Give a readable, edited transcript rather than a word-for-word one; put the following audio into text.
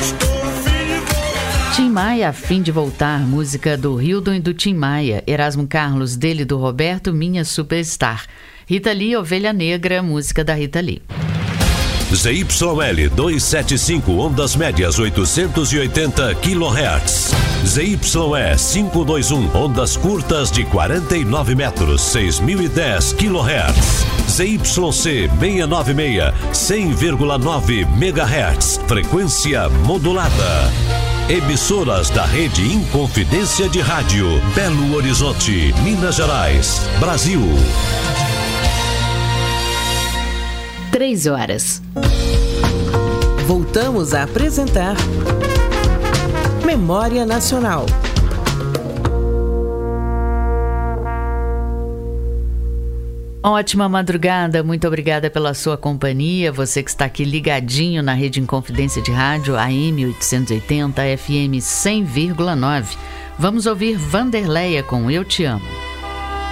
Tim Maia, a fim de voltar, música do Hildon e do Tim Maia. Erasmo Carlos, dele e do Roberto, Minha Superstar. Rita Lee, Ovelha Negra, música da Rita Lee. ZYL 275, ondas médias 880 kHz. ZYE 521, ondas curtas de 49 metros, 6010 kHz. ZYC 696, 100,9 MHz, frequência modulada. Emissoras da Rede Inconfidência de Rádio, Belo Horizonte, Minas Gerais, Brasil. 3h. Voltamos a apresentar Memória Nacional. Ótima madrugada, muito obrigada pela sua companhia. Você que está aqui ligadinho na Rede Inconfidência de Rádio, AM 880, FM 100,9. Vamos ouvir Vanderleia com Eu Te Amo.